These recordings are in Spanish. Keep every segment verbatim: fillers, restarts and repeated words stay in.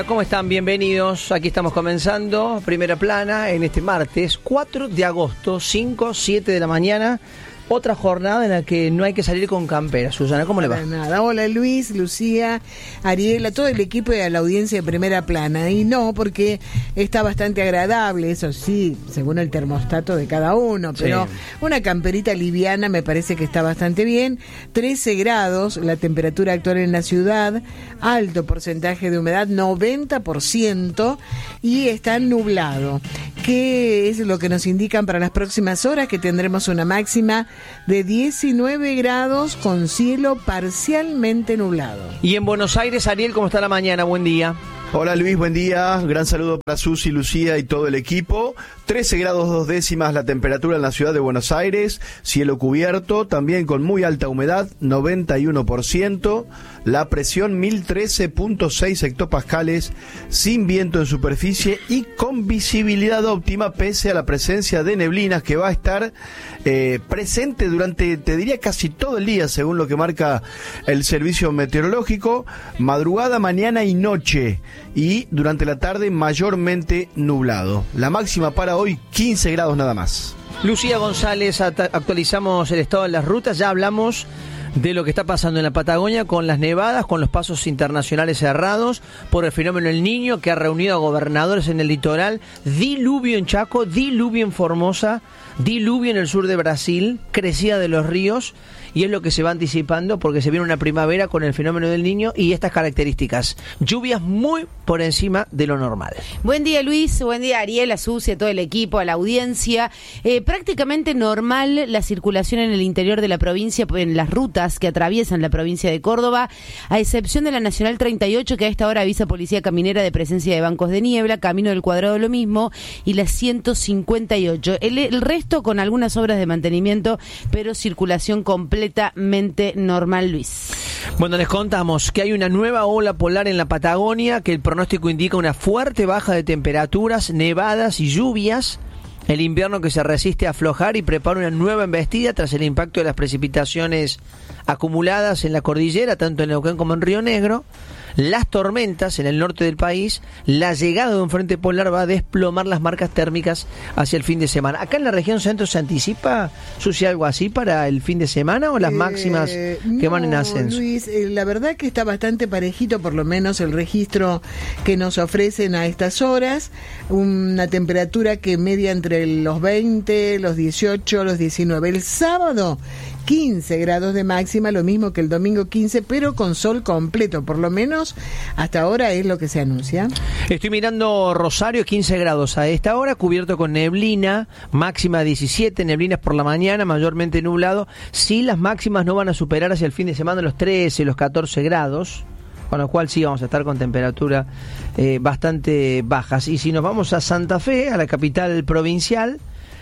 día, ¿cómo están? Bienvenidos. Aquí estamos comenzando Primera Plana en este martes cuatro de agosto, cinco, siete de la mañana. Otra jornada en la que no hay que salir con campera. Susana, ¿cómo le va? Para nada. Hola Luis, Lucía, Ariela, todo el equipo de la audiencia de Primera Plana. Y no, porque está bastante agradable, eso sí, según el termostato de cada uno. Pero sí, una camperita liviana me parece que está bastante bien. trece grados, la temperatura actual en la ciudad. Alto porcentaje de humedad, noventa por ciento. Y está nublado. ¿Qué es lo que nos indican para las próximas horas? Que tendremos una máxima de diecinueve grados con cielo parcialmente nublado. Y en Buenos Aires, Ariel, ¿cómo está la mañana? Buen día. Hola Luis, buen día. Gran saludo para Susi, Lucía y todo el equipo. trece grados dos décimas la temperatura en la ciudad de Buenos Aires. Cielo cubierto, también con muy alta humedad, noventa y uno por ciento. La presión mil trece punto seis hectopascales, sin viento en superficie y con visibilidad óptima pese a la presencia de neblinas que va a estar eh, presente durante, te diría, casi todo el día, según lo que marca el servicio meteorológico. Madrugada, mañana y noche. Y durante la tarde mayormente nublado. La máxima para hoy, quince grados nada más. Lucía González, actualizamos el estado de las rutas. Ya hablamos de lo que está pasando en la Patagonia con las nevadas, con los pasos internacionales cerrados por el fenómeno El Niño, que ha reunido a gobernadores en el litoral, diluvio en Chaco, diluvio en Formosa, diluvio en el sur de Brasil, crecida de los ríos, y es lo que se va anticipando porque se viene una primavera con el fenómeno del Niño y estas características. Lluvias muy por encima de lo normal. Buen día Luis, buen día Ariel, a Susi, a todo el equipo, a la audiencia. Eh, prácticamente normal la circulación en el interior de la provincia, en las rutas que atraviesan la provincia de Córdoba, a excepción de la Nacional treinta y ocho, que a esta hora avisa Policía Caminera de presencia de bancos de niebla, Camino del Cuadrado lo mismo, y la ciento cincuenta y ocho. El, el resto con algunas obras de mantenimiento, pero circulación completa. Completamente normal, Luis. Bueno, les contamos que hay una nueva ola polar en la Patagonia, que el pronóstico indica una fuerte baja de temperaturas, nevadas y lluvias. El invierno que se resiste a aflojar y prepara una nueva embestida tras el impacto de las precipitaciones acumuladas en la cordillera, tanto en Neuquén como en Río Negro. Las tormentas en el norte del país, la llegada de un frente polar va a desplomar las marcas térmicas hacia el fin de semana. ¿Acá en la región centro se anticipa, Susi, algo así para el fin de semana o las eh, máximas que no, van en ascenso? Luis, eh, la verdad que está bastante parejito, por lo menos el registro que nos ofrecen a estas horas. Una temperatura que media entre los veinte, los dieciocho, los diecinueve. El sábado, quince grados de máxima, lo mismo que el domingo quince, pero con sol completo, por lo menos hasta ahora es lo que se anuncia. Estoy mirando Rosario, quince grados a esta hora, cubierto con neblina, máxima diecisiete, neblinas por la mañana, mayormente nublado. Sí, las máximas no van a superar hacia el fin de semana los trece, los catorce grados, con lo cual sí vamos a estar con temperatura eh, bastante bajas. Y si nos vamos a Santa Fe, a la capital provincial,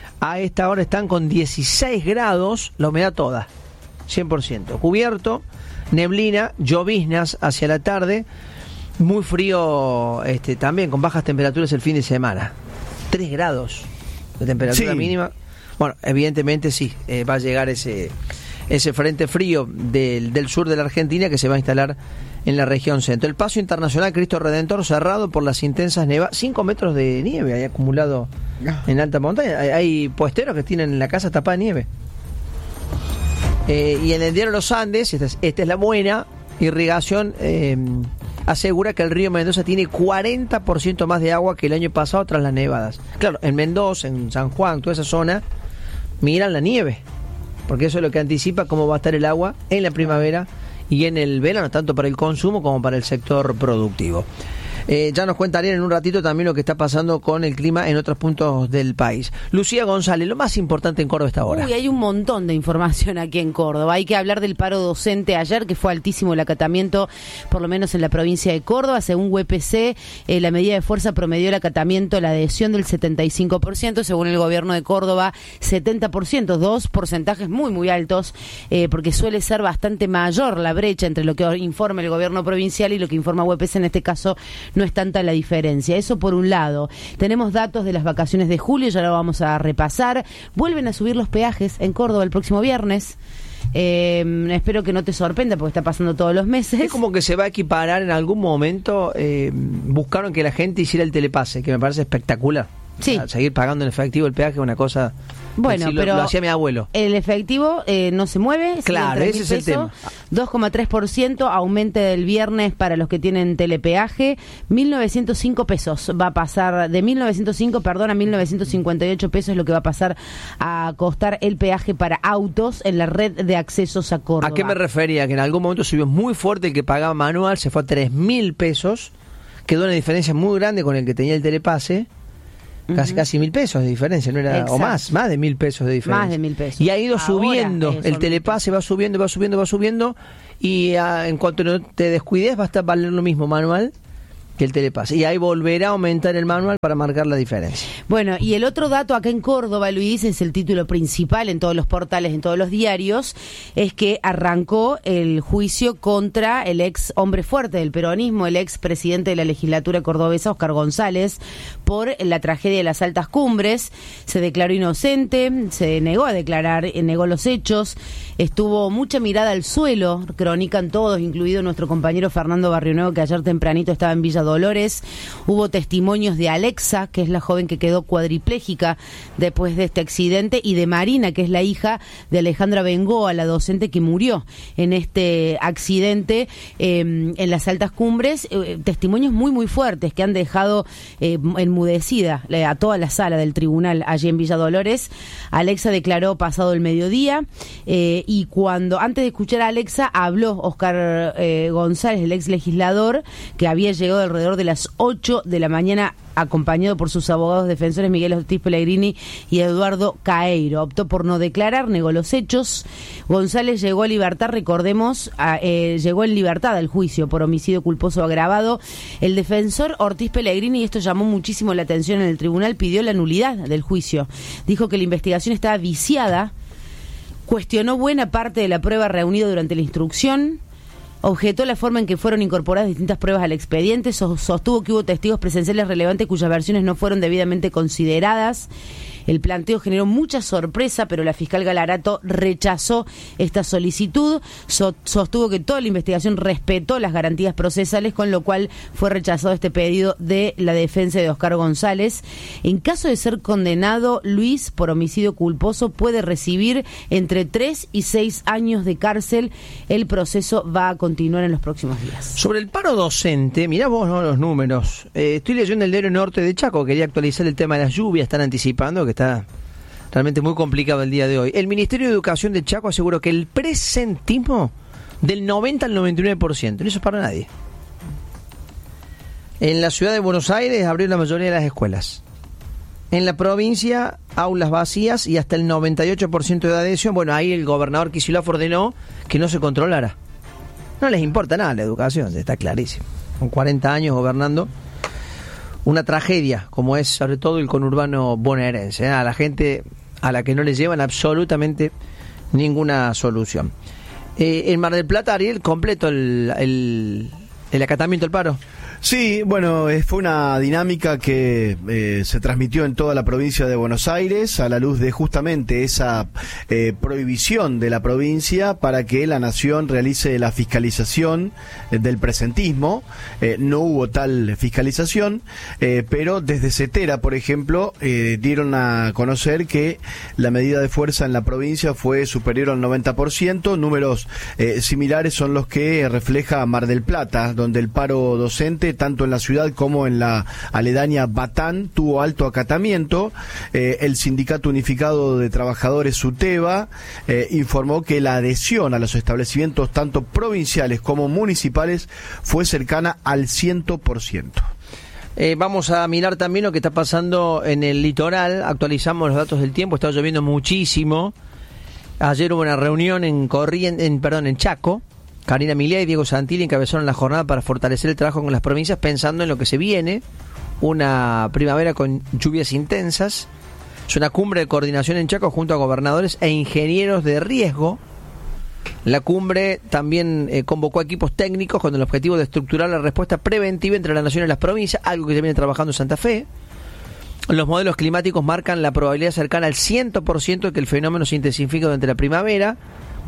a esta hora están con dieciséis grados, la humedad toda, cien por ciento. Cubierto, neblina, lloviznas hacia la tarde, muy frío este, también, con bajas temperaturas el fin de semana. tres grados de temperatura sí. mínima. Bueno, evidentemente sí, eh, va a llegar ese, ese frente frío del, del sur de la Argentina que se va a instalar en la región centro. El paso internacional Cristo Redentor cerrado por las intensas nevadas, cinco metros de nieve hay acumulado en alta montaña. Hay, hay puesteros que tienen en la casa tapada de nieve. Eh, y en el diario Los Andes, esta es, esta es la buena, irrigación eh, asegura que el río Mendoza tiene cuarenta por ciento más de agua que el año pasado tras las nevadas. Claro, en Mendoza, en San Juan, toda esa zona, miran la nieve, porque eso es lo que anticipa cómo va a estar el agua en la primavera y en el verano, tanto para el consumo como para el sector productivo. Eh, ya nos contarían en un ratito también lo que está pasando con el clima en otros puntos del país. Lucía González, lo más importante en Córdoba esta hora. Uy, hay un montón de información aquí en Córdoba. Hay que hablar del paro docente ayer, que fue altísimo el acatamiento, por lo menos en la provincia de Córdoba. Según U P C, eh, la medida de fuerza promedió el acatamiento, la adhesión del setenta y cinco por ciento, según el gobierno de Córdoba, setenta por ciento, dos porcentajes muy, muy altos, eh, porque suele ser bastante mayor la brecha entre lo que informa el gobierno provincial y lo que informa U P C. En este caso no es tanta la diferencia. Eso por un lado. Tenemos datos de las vacaciones de julio, ya lo vamos a repasar. Vuelven a subir los peajes en Córdoba el próximo viernes. Eh, espero que no te sorprenda porque está pasando todos los meses. Es como que se va a equiparar en algún momento. Eh, buscaron que la gente hiciera el telepase, que me parece espectacular. Sí. O sea, seguir pagando en efectivo el peaje es una cosa. Bueno, sí, lo, pero lo hacía mi abuelo. El efectivo eh, no se mueve. Claro, ese es el tema. dos coma tres por ciento aumenta el viernes para los que tienen telepeaje. mil novecientos cinco pesos va a pasar, de mil novecientos cinco, perdón, a mil novecientos cincuenta y ocho pesos es lo que va a pasar a costar el peaje para autos en la red de accesos a Córdoba. ¿A qué me refería? Que en algún momento subió muy fuerte el que pagaba manual, se fue a tres mil pesos. Quedó una diferencia muy grande con el que tenía el telepase. Casi, uh-huh. casi mil pesos de diferencia, no era, Exacto. o más, más de mil pesos de diferencia. Más de mil pesos. Y ha ido Ahora subiendo, el telepase va subiendo, va subiendo, va subiendo, y a, en cuanto no te descuides va a estar valer lo mismo manual que el telepase. Y ahí volverá a aumentar el manual para marcar la diferencia. Bueno, y el otro dato acá en Córdoba, Luis, es el título principal en todos los portales, en todos los diarios, es que arrancó el juicio contra el ex hombre fuerte del peronismo, el ex presidente de la legislatura cordobesa, Óscar González, por la tragedia de las Altas Cumbres. Se declaró inocente, se negó a declarar, negó los hechos, estuvo mucha mirada al suelo, cronican todos, incluido nuestro compañero Fernando Barrionuevo, que ayer tempranito estaba en Villa Dolores. Hubo testimonios de Alexa, que es la joven que quedó cuadriplégica después de este accidente, y de Marina, que es la hija de Alejandra Bengoa, la docente que murió en este accidente eh, en las Altas Cumbres. Eh, testimonios muy, muy fuertes que han dejado eh, enmudecida eh, a toda la sala del tribunal allí en Villa Dolores. Alexa declaró pasado el mediodía eh, y cuando, antes de escuchar a Alexa, habló Óscar eh, González, el ex legislador, que había llegado alrededor de las ocho de la mañana acompañado por sus abogados defensores Miguel Ortiz Pellegrini y Eduardo Caeiro. Optó por no declarar, negó los hechos. González llegó a libertad, recordemos, a, eh, llegó en libertad al juicio por homicidio culposo agravado. El defensor Ortiz Pellegrini, y esto llamó muchísimo la atención en el tribunal, pidió la nulidad del juicio. Dijo que la investigación estaba viciada, cuestionó buena parte de la prueba reunida durante la instrucción, objetó la forma en que fueron incorporadas distintas pruebas al expediente, sostuvo que hubo testigos presenciales relevantes cuyas versiones no fueron debidamente consideradas. El planteo generó mucha sorpresa, pero la fiscal Galarato rechazó esta solicitud, sostuvo que toda la investigación respetó las garantías procesales, con lo cual fue rechazado este pedido de la defensa de Óscar González. En caso de ser condenado, Luis, por homicidio culposo, puede recibir entre tres y seis años de cárcel. El proceso va a continuar en los próximos días. Sobre el paro docente, mirá vos, ¿no?, los números. Eh, estoy leyendo el diario Norte de Chaco, quería actualizar el tema de las lluvias, están anticipando que está realmente muy complicado el día de hoy. El Ministerio de Educación de Chaco aseguró que el presentismo del noventa al noventa y nueve por ciento, no eso es para nadie. En la ciudad de Buenos Aires abrió la mayoría de las escuelas. En la provincia, aulas vacías y hasta el noventa y ocho por ciento de adhesión. Bueno, ahí el gobernador Kicillof ordenó que no se controlara. No les importa nada la educación, está clarísimo. Con cuarenta años gobernando, una tragedia, como es sobre todo el conurbano bonaerense, ¿eh? A la gente a la que no le llevan absolutamente ninguna solución. Eh, en Mar del Plata, Ariel, completo el, el, el acatamiento del paro. Sí, bueno, eh, fue una dinámica que eh, se transmitió en toda la provincia de Buenos Aires a la luz de justamente esa eh, prohibición de la provincia para que la nación realice la fiscalización eh, del presentismo. Eh, no hubo tal fiscalización, eh, pero desde Cetera, por ejemplo, eh, dieron a conocer que la medida de fuerza en la provincia fue superior al noventa por ciento. Números eh, similares son los que refleja Mar del Plata, donde el paro docente, tanto en la ciudad como en la aledaña Batán, tuvo alto acatamiento. Eh, el Sindicato Unificado de Trabajadores SUTEBA eh, informó que la adhesión a los establecimientos tanto provinciales como municipales fue cercana al cien por ciento. Eh, vamos a mirar también lo que está pasando en el litoral. Actualizamos los datos del tiempo, está lloviendo muchísimo. Ayer hubo una reunión en Corrientes, en, perdón, en Chaco. Karina Milei y Diego Santilli encabezaron la jornada para fortalecer el trabajo con las provincias, pensando en lo que se viene, una primavera con lluvias intensas. Es una cumbre de coordinación en Chaco junto a gobernadores e ingenieros de riesgo. La cumbre también eh, convocó a equipos técnicos con el objetivo de estructurar la respuesta preventiva entre la nación y las provincias, algo que se viene trabajando en Santa Fe. Los modelos climáticos marcan la probabilidad cercana al cien por ciento de que el fenómeno se intensifique durante la primavera.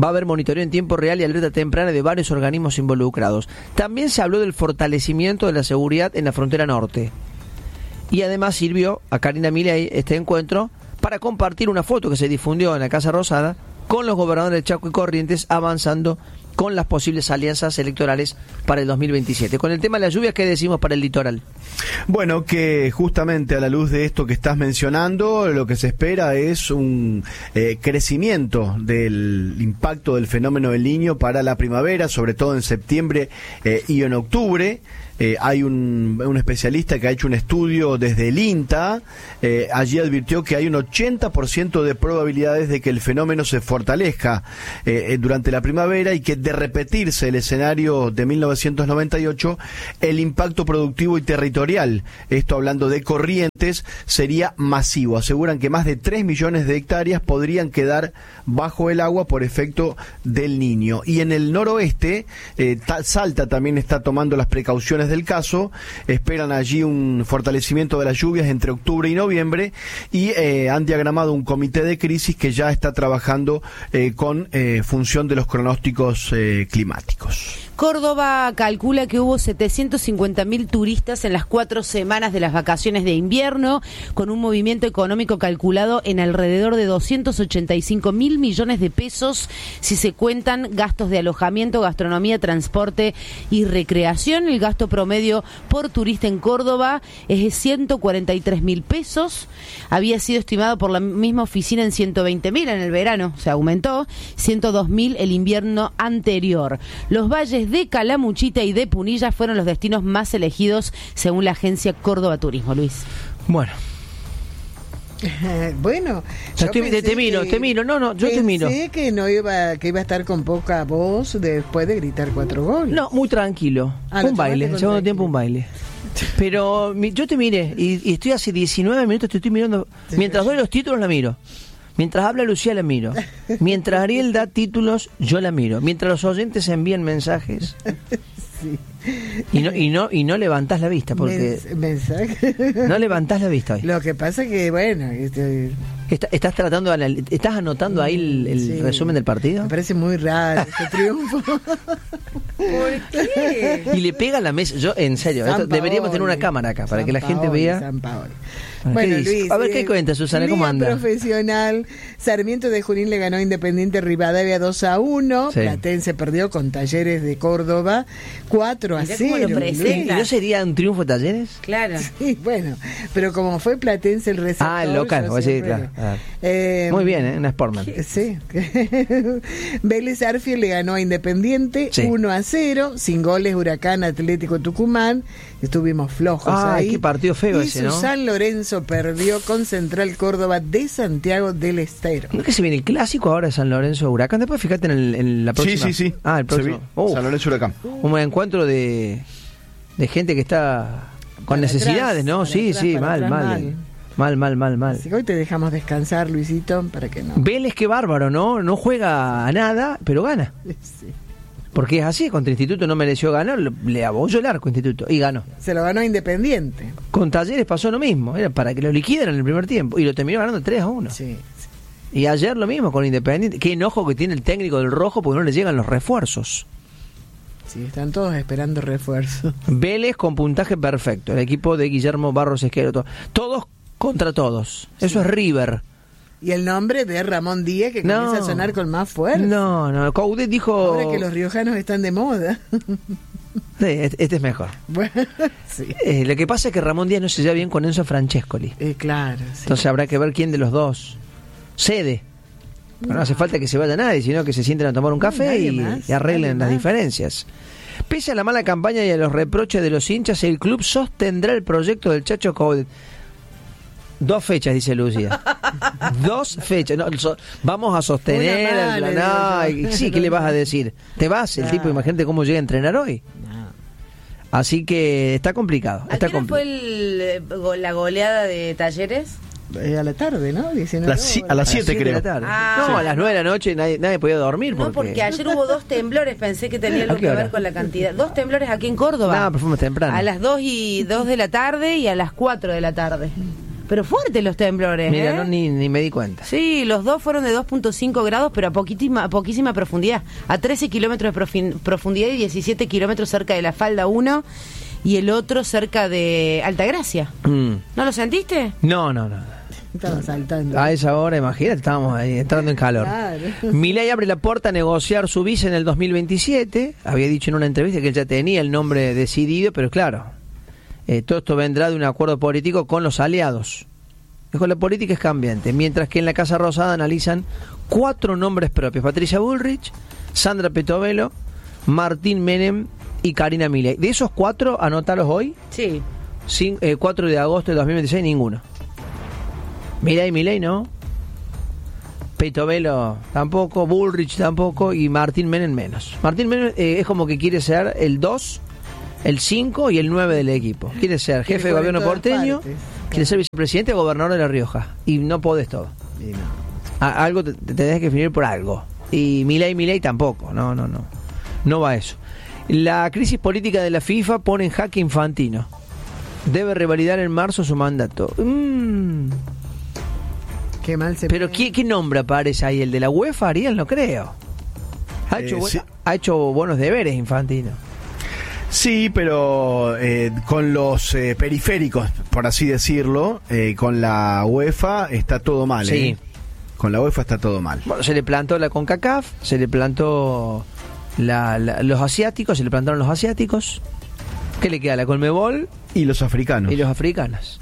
Va a haber monitoreo en tiempo real y alerta temprana de varios organismos involucrados. También se habló del fortalecimiento de la seguridad en la frontera norte. Y además sirvió a Karina Milei este encuentro para compartir una foto que se difundió en la Casa Rosada con los gobernadores de Chaco y Corrientes avanzando con las posibles alianzas electorales para el dos mil veintisiete. Con el tema de las lluvias, ¿qué decimos para el litoral? Bueno, que justamente a la luz de esto que estás mencionando, lo que se espera es un eh, crecimiento del impacto del fenómeno del Niño para la primavera, sobre todo en septiembre eh, y en octubre. Eh, hay un, un especialista que ha hecho un estudio desde el INTA, eh, allí advirtió que hay un ochenta por ciento de probabilidades de que el fenómeno se fortalezca eh, durante la primavera y que de repetirse el escenario de mil novecientos noventa y ocho, el impacto productivo y territorial, esto hablando de Corrientes, sería masivo. Aseguran que más de tres millones de hectáreas podrían quedar bajo el agua por efecto del Niño. Y en el noroeste, eh, Salta también está tomando las precauciones del caso, esperan allí un fortalecimiento de las lluvias entre octubre y noviembre y eh, han diagramado un comité de crisis que ya está trabajando eh, con eh, función de los pronósticos eh, climáticos. Córdoba calcula que hubo setecientos cincuenta mil turistas en las cuatro semanas de las vacaciones de invierno, con un movimiento económico calculado en alrededor de doscientos ochenta y cinco mil millones de pesos si se cuentan gastos de alojamiento, gastronomía, transporte y recreación. El gasto promedio por turista en Córdoba es de ciento cuarenta y tres mil pesos. Había sido estimado por la misma oficina en ciento veinte mil en el verano, se aumentó, ciento dos mil el invierno anterior. Los valles de Calamuchita y de Punilla fueron los destinos más elegidos según la agencia Córdoba Turismo. Luis. Bueno. Bueno, yo estoy, te, te miro, te miro, no, no, yo te miro. Pensé que no iba, que iba a estar con poca voz después de gritar cuatro goles. No, muy tranquilo. Ah, un baile, en segundo tiempo un baile. Pero mi, yo te miré y, y estoy hace diecinueve minutos, te estoy mirando. Sí, mientras doy los títulos la miro. Mientras habla Lucía la miro. Mientras Ariel da títulos, yo la miro. Mientras los oyentes envían mensajes. Sí. Y no, y no, y no levantás la vista porque mensaje. No levantás la vista hoy. Lo que pasa que bueno, este... Está, estás tratando de, estás anotando ahí el, el sí, resumen del partido. Me parece muy raro este triunfo. ¿Por qué? Y le pega a la mesa. Yo en serio, esto, deberíamos tener una cámara acá para San que la gente Paoli, vea. San Paoli. Bueno, bueno, Luis, a ver qué cuenta Susana, ¿cómo anda? Profesional, Sarmiento de Junín le ganó a Independiente Rivadavia dos a uno, sí. Platense perdió con Talleres de Córdoba cuatro a cero. ¿Y no sería un triunfo de Talleres? Claro. Sí, bueno, pero como fue Platense el receptor. Ah, el local, voy a decir, claro. Ah. Eh, Muy bien, ¿eh? Una Sportman. Sí. Vélez Arfiel le ganó a Independiente sí. uno a cero, sin goles Huracán Atlético Tucumán. Estuvimos flojos ah, ahí. Qué partido feo y ese, ¿no? San Lorenzo perdió con Central Córdoba de Santiago del Estero. ¿No es que se viene el clásico ahora de San Lorenzo Huracán? Después fíjate en, el, en la próxima. Sí, sí, sí. Ah, el próximo. Uh, San Lorenzo Huracán. Un encuentro de, de gente que está con para necesidades, atrás, ¿no? Sí, atrás, sí, mal, mal, mal. Mal, mal, mal, mal. Así que hoy te dejamos descansar, Luisito, para que no. Vélez, qué bárbaro, ¿no? No juega a nada, pero gana. Sí. Porque es así, contra Instituto no mereció ganar, le abolló el arco Instituto y ganó. Se lo ganó Independiente. Con Talleres pasó lo mismo, era para que lo liquidaran en el primer tiempo y lo terminó ganando tres a uno. Sí, sí. Y ayer lo mismo con Independiente. Qué enojo que tiene el técnico del Rojo porque no le llegan los refuerzos. Sí, están todos esperando refuerzos. Vélez con puntaje perfecto, el equipo de Guillermo Barros Esquero. Todos contra todos. Eso sí. Es River. Y el nombre de Ramón Díaz que comienza no, a sonar con más fuerza. No, no, Coudet dijo... Ahora que los riojanos están de moda. Sí, este es mejor. Bueno, sí. Eh, lo que pasa es que Ramón Díaz no se lleva bien con Enzo Francescoli. Eh, claro, sí. Entonces habrá que ver quién de los dos cede. No, no hace falta que se vaya nadie, sino que se sienten a tomar un café no, y, más, y arreglen las más. diferencias. Pese a la mala campaña y a los reproches de los hinchas, el club sostendrá el proyecto del Chacho Coudet. Dos fechas, dice Lucía. Dos fechas. No, so, vamos a sostener mal, el plan. No, sí, ¿qué le vas a decir? ¿Te vas? El nah. tipo, imagínate cómo llega a entrenar hoy. Nah. Así que está complicado. ¿A está qué hora fue el, la goleada de Talleres? Eh, a la tarde, ¿no? La si, a las siete, creo. Ah, no, a las nueve de la noche nadie, nadie podía dormir. No, porque... porque ayer hubo dos temblores, pensé que tenía algo que ver con la cantidad. Dos temblores aquí en Córdoba. No, pero fuimos temprano. A las dos y dos de la tarde y a las cuatro de la tarde. Pero fuertes los temblores, Mira, ¿eh? no, ni, ni me di cuenta. Sí, los dos fueron de dos punto cinco grados, pero a poquitísima, poquísima profundidad. A trece kilómetros de profin- profundidad y diecisiete kilómetros cerca de la falda uno y el otro cerca de Altagracia. Mm. ¿No lo sentiste? No, no, no. Estaba saltando. A esa hora, imagínate, estábamos ahí entrando en calor. Claro. Milei abre la puerta a negociar su visa en el dos mil veintisiete. Había dicho en una entrevista que él ya tenía el nombre decidido, pero claro, eh, todo esto vendrá de un acuerdo político con los aliados. Dijo, la política es cambiante, mientras que en la Casa Rosada analizan cuatro nombres propios: Patricia Bullrich, Sandra Petovelo, Martín Menem y Karina Milei. De esos cuatro, anotalos hoy, Sí. Cin- eh, cuatro de agosto de dos mil veintiséis, ninguno. Milei, Milei no. Petovelo tampoco, Bullrich tampoco y Martín Menem menos. Martín Menem eh, es como que quiere ser el dos, el cinco y el nueve del equipo. Quiere ser jefe de jugar gobierno en todas porteño, partes. quiere ser vicepresidente o gobernador de La Rioja. Y no podés todo. Y no. A- algo te, te tenés que definir por algo. Y Milei, Milei tampoco. No, no, no. No va eso. La crisis política de la FIFA pone en jaque Infantino. Debe revalidar en marzo su mandato. Mm. Qué mal se Pero ve. ¿qué, ¿qué nombre aparece ahí? ¿El de la UEFA, Ariel? No creo. Ha hecho, Eh, bu- sí. ha hecho buenos deberes Infantino. Sí, pero eh, con los eh, periféricos, por así decirlo, eh, con la UEFA está todo mal. Sí. ¿eh? Con la UEFA está todo mal. Bueno, se le plantó la CONCACAF, se le plantó la, la- los asiáticos, se le plantaron los asiáticos. ¿Qué le queda? La Conmebol Y los africanos. y los africanos.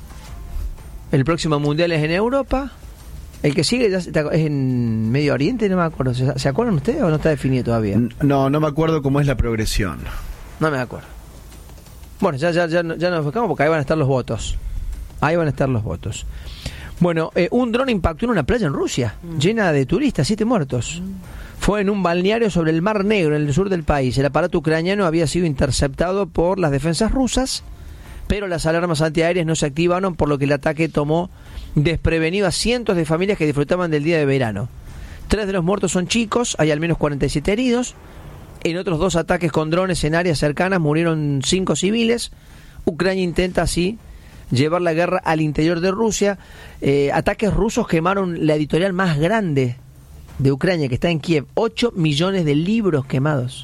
El próximo mundial es en Europa. El que sigue ya está- es en Medio Oriente, no me acuerdo. ¿Se, se acuerdan ustedes o no está definido todavía? N- No, no me acuerdo cómo es la progresión. No me acuerdo. Bueno, ya, ya, ya, no- ya nos enfocamos porque ahí van a estar los votos. Ahí van a estar los votos. Bueno, eh, un dron impactó en una playa en Rusia, llena de turistas, siete muertos. Fue en un balneario sobre el Mar Negro, en el sur del país. El aparato ucraniano había sido interceptado por las defensas rusas, pero las alarmas antiaéreas no se activaron, por lo que el ataque tomó desprevenido a cientos de familias que disfrutaban del día de verano. Tres de los muertos son chicos, hay al menos cuarenta y siete heridos. En otros dos ataques con drones en áreas cercanas murieron cinco civiles. Ucrania intenta así llevar la guerra al interior de Rusia. Eh, ataques rusos quemaron la editorial más grande de Ucrania, que está en Kiev. ocho millones de libros quemados.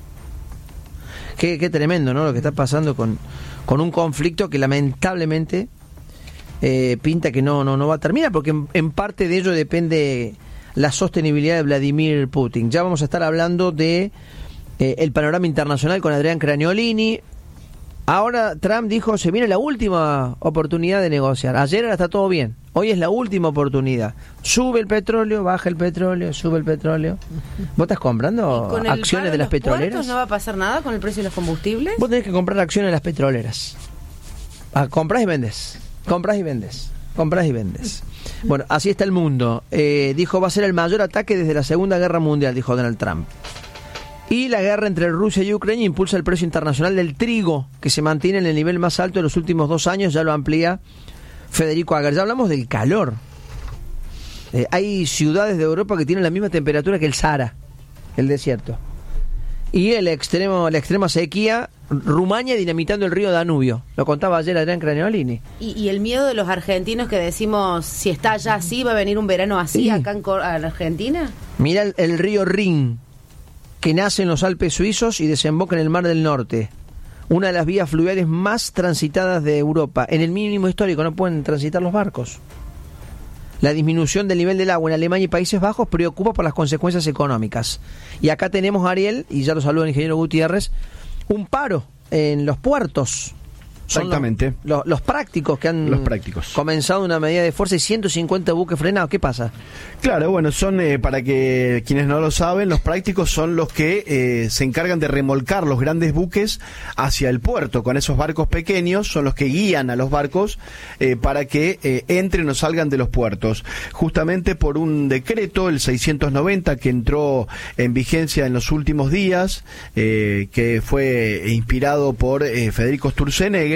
Qué, qué tremendo, ¿no? Lo que está pasando con, con un conflicto que lamentablemente eh, pinta que no, no, no va a terminar, porque en, en parte de ello depende la sostenibilidad de Vladimir Putin. Ya vamos a estar hablando de eh, el panorama internacional con Adrián Craniolini. Ahora Trump dijo, se viene la última oportunidad de negociar. Ayer era está todo bien, hoy es la última oportunidad. Sube el petróleo, baja el petróleo, sube el petróleo. ¿Vos estás comprando ¿Con el acciones paro de las los puertos petroleras? no va a pasar nada con el precio de los combustibles? Vos tenés que comprar acciones de las petroleras. Ah, comprás y vendes. Comprás y vendes. Comprás y vendes. Bueno, así está el mundo. Eh, dijo, va a ser el mayor ataque desde la Segunda Guerra Mundial, dijo Donald Trump. Y la guerra entre Rusia y Ucrania impulsa el precio internacional del trigo, que se mantiene en el nivel más alto de los últimos dos años. Ya lo amplía Federico Agar. Ya hablamos del calor. Eh, hay ciudades de Europa que tienen la misma temperatura que el Sahara, el desierto. Y el extremo, la extrema sequía, Rumania dinamitando el río Danubio. Lo contaba ayer Adrián Craniolini. Y, y el miedo de los argentinos que decimos, si está ya así, va a venir un verano así Sí. acá en, Cor- en Argentina. Mira el, el río Rin, que nace en los Alpes suizos y desemboca en el Mar del Norte. Una de las vías fluviales más transitadas de Europa. En el mínimo histórico no pueden transitar los barcos. La disminución del nivel del agua en Alemania y Países Bajos preocupa por las consecuencias económicas. Y acá tenemos, Ariel, y ya lo saluda el ingeniero Gutiérrez, un paro en los puertos. Son Exactamente. Los, los, los prácticos que han Los prácticos. comenzado una medida de fuerza y ciento cincuenta buques frenados. ¿Qué pasa? Claro, bueno, son, eh, para que quienes no lo saben, los prácticos son los que eh, se encargan de remolcar los grandes buques hacia el puerto. Con esos barcos pequeños son los que guían a los barcos eh, para que eh, entren o salgan de los puertos. Justamente por un decreto, el seiscientos noventa, que entró en vigencia en los últimos días, eh, que fue inspirado por eh, Federico Sturzenegger,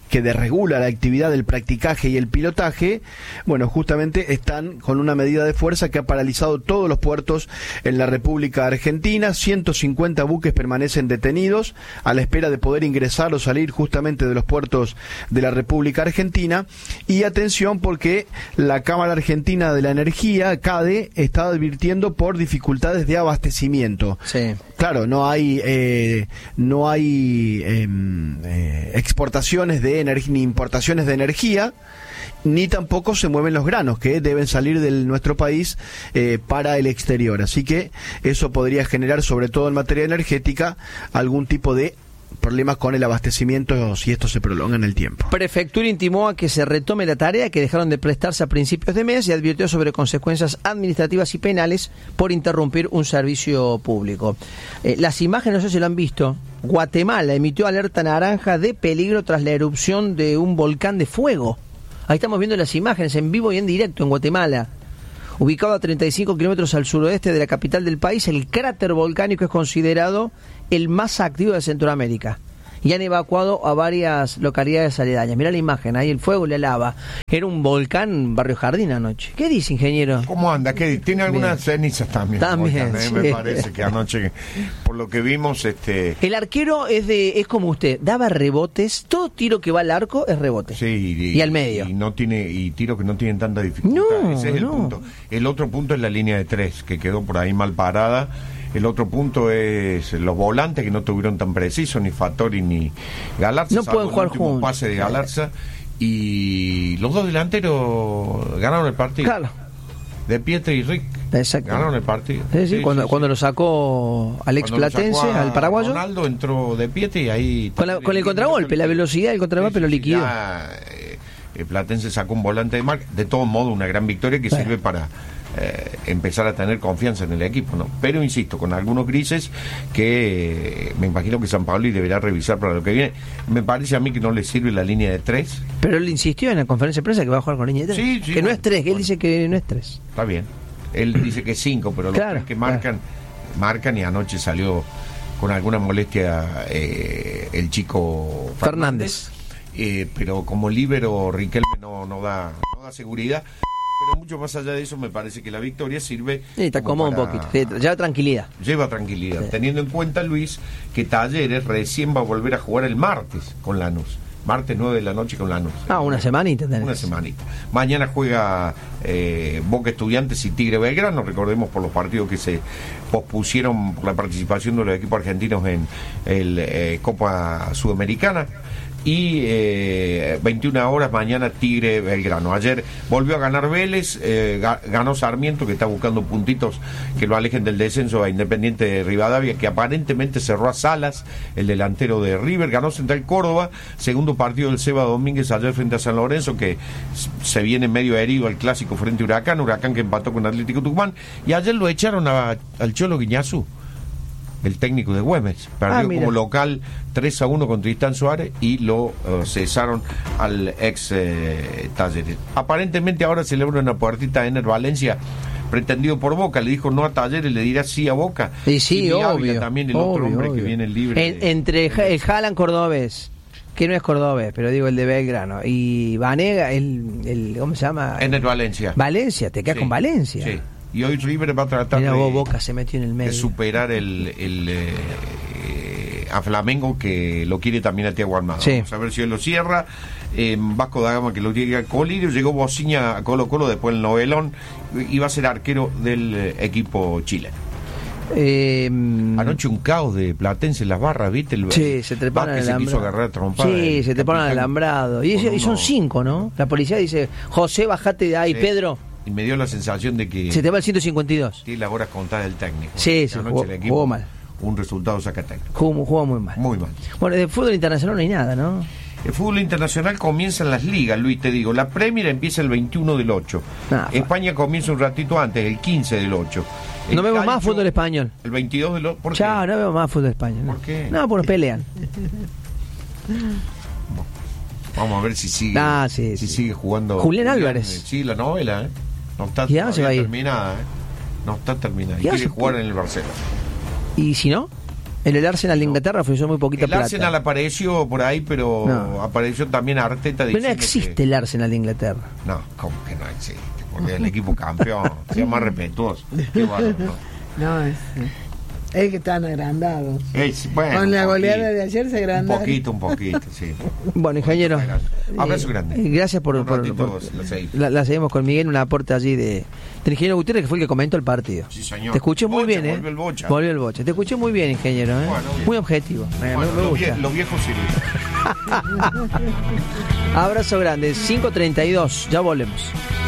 que desregula la actividad del practicaje y el pilotaje, bueno, justamente están con una medida de fuerza que ha paralizado todos los puertos en la República Argentina. ciento cincuenta buques permanecen detenidos a la espera de poder ingresar o salir justamente de los puertos de la República Argentina. Y atención, porque la Cámara Argentina de la Energía, CADE, está advirtiendo por dificultades de abastecimiento. Sí. Claro, no hay eh, no hay eh, eh, exportaciones de energía ni importaciones de energía, ni tampoco se mueven los granos que deben salir de nuestro país eh, para el exterior. Así que eso podría generar, sobre todo en materia energética, algún tipo de problemas con el abastecimiento si esto se prolonga en el tiempo. Prefectura intimó a que se retome la tarea que dejaron de prestarse a principios de mes y advirtió sobre consecuencias administrativas y penales por interrumpir un servicio público. Eh, las imágenes, no sé si lo han visto, Guatemala emitió alerta naranja de peligro tras la erupción de un volcán de fuego. Ahí estamos viendo las imágenes en vivo y en directo en Guatemala. Ubicado a treinta y cinco kilómetros al suroeste de la capital del país, el cráter volcánico es considerado el más activo de Centroamérica. Y han evacuado a varias localidades aledañas. Mirá la imagen, ahí el fuego y la lava. Era un volcán Barrio Jardín anoche. ¿Qué dice, ingeniero? ¿Cómo anda? ¿Qué, tiene algunas Bien. cenizas también. También, volcán, ¿eh? sí. Me parece que anoche, por lo que vimos, este... El arquero es de es como usted, daba rebotes. Todo tiro que va al arco es rebote. Sí, y, y al medio. Y no tiene y tiro que no tienen tanta dificultad. No, Ese es el no. punto. El otro punto es la línea de tres, que quedó por ahí mal parada. El otro punto es los volantes, que no tuvieron tan precisos, ni Fattori ni Galarza. No salvo pueden jugar el último juntos. pase de Galarza. Y los dos delanteros ganaron el partido. Claro. De Pietri y Rick. Exacto. Ganaron el partido. Sí, sí, Sí, cuando, sí, cuando sí. lo sacó Alex Cuando lo sacó Platense a al paraguayo. Ronaldo entró de Pietri y ahí... Con, la- con el contragolpe, la velocidad del contragolpe Sí, lo sí, sí, liquidó. ya, eh, eh, Platense sacó un volante de marca. De todo modo, una gran victoria que Bueno. sirve para eh, empezar a tener confianza en el equipo, ¿no? Pero insisto, con algunos grises que eh, me imagino que San Paoli deberá revisar para lo que viene. Me parece a mí que no le sirve la línea de tres. Pero él insistió en la conferencia de prensa que va a jugar con línea de tres. Sí, sí, que no bueno, es tres, que él bueno. dice que no es tres. Está bien. Él dice que cinco, pero los Claro, tres que marcan, marcan y anoche salió con alguna molestia eh, el chico Fernández. Fernández. Eh, pero como líbero Riquelme no, no da no da seguridad. Pero mucho más allá de eso, me parece que la victoria sirve... Sí, está como cómodo un para- poquito. Sí, lleva tranquilidad. Lleva tranquilidad, Sí. teniendo en cuenta, Luis, que Talleres recién va a volver a jugar el martes con Lanús. Martes nueve de la noche con Lanús. Ah, una semanita tenés. Una semanita. Mañana juega eh, Boca Estudiantes y Tigre Belgrano, recordemos por los partidos que se pospusieron por la participación de los equipos argentinos en el eh, Copa Sudamericana. Y eh, veintiuna horas mañana Tigre Belgrano. Ayer volvió a ganar Vélez, eh, ga- ganó Sarmiento, que está buscando puntitos que lo alejen del descenso, a Independiente de Rivadavia, que aparentemente cerró a Salas, el delantero de River. Ganó Central Córdoba, segundo partido del Seba Domínguez ayer frente a San Lorenzo, que s- se viene medio herido al clásico frente a Huracán, Huracán que empató con Atlético Tucumán. Y ayer lo echaron a- al Cholo Guiñazú, el técnico de Güemes. Perdió Ah, mira. como local tres a uno con Tristán Suárez y lo eh, cesaron al ex eh, Talleres. Aparentemente ahora celebra una puertita en el Valencia, pretendido por Boca. Le dijo no a Talleres, le dirá sí a Boca. Y sí, mi Ávila obvio. también, el obvio, otro hombre obvio. que viene libre. En- de- entre Ja- el Haaland cordobés, que no es cordobés, pero digo el de Belgrano, y Vanega, el, el ¿cómo se llama? en el Valencia. Valencia, te quedas Sí, con Valencia. Sí. Y hoy River va a tratar Mira de, vos, Boca se metió en el de medio. superar el, el, eh, eh, a Flamengo, que lo quiere también a Thiago Almada. Sí. Vamos a ver si él lo cierra. Eh, Vasco da Gama, que lo llega a Colirio. Llegó Bociña a Colo Colo, después el novelón. Y va a ser arquero del eh, equipo chileno. Eh, Anoche un caos de Platense en las barras, ¿viste? El, Sí, se treparon Vázquez al se quiso alambrado. agarrar a trompada. Sí, el se treparon al capitán alambrado. Y, con y son uno- cinco, ¿no? La policía dice, José, bajate de ahí, Sí. Pedro, Y me dio la sensación de que se te va el ciento cincuenta y dos. tiene las horas contadas del técnico. Sí, Que sí, anoche jugó- el equipo, jugó mal. Un resultado saca técnico. Jugó, jugó muy mal. Muy mal. Bueno, de fútbol internacional no hay nada, ¿no? El fútbol internacional comienza en las ligas, Luis, te digo. La Premier empieza el veintiuno del ocho. Nah, España comienza un ratito antes, el quince del ocho. El No vemos más calcio, fútbol español. El veintidós del ocho. ¿Por qué? Chao, no vemos más fútbol español. ¿no? ¿Por qué? No, porque pelean. Vamos a ver si sigue, Ah, sí, si sí. sigue jugando. Julián Álvarez. Sí, la novela, ¿eh? No está Ya se todavía va a ir. terminada, ¿eh? No está terminada. Y Ya quiere se- jugar en el Barcelona. ¿Y si no? En el Arsenal de Inglaterra ofreció muy poquita El plata. Arsenal apareció por ahí, pero No. apareció también Arteta Pero no diciendo existe que- el Arsenal de Inglaterra. No, ¿cómo que no existe? Porque es el equipo campeón, sea más respetuoso. Qué bárbaro, ¿no? No, es, es que están agrandados. Es, bueno, Con la un goleada poquito, de ayer se Un agrandaron. poquito, un poquito, sí. Bueno, ingeniero. Abrazo eh, grande. Gracias por... Un por- ratito por- la seguimos. la, la seguimos con Miguel, un aporte allí de, del ingeniero Gutiérrez, que fue el que comentó el partido. Sí, señor. Te escuché muy Bocha, bien, ¿eh? volvió el Bocha. Volvió el Bocha. Te escuché muy bien, ingeniero, ¿eh? Bueno, bien. Muy objetivo. Me, Bueno, me los, gusta. vie- los viejos sirven. Abrazo grande. cinco treinta y dos. Ya volvemos.